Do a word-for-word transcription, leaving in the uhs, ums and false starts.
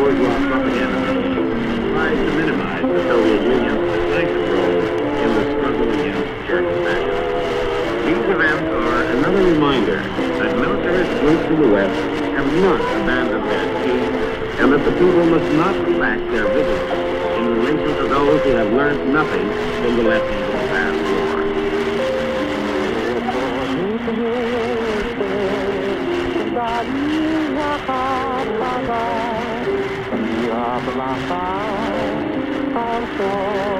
bourgeois propaganda tries to minimize the Soviet Union's decisive role in the struggle against German fascism. These events are another reminder that militarist groups in the West have not abandoned their scheme, and that the people must not relax their vigilance in relation to those who have learned nothing from the lessons of the past war. La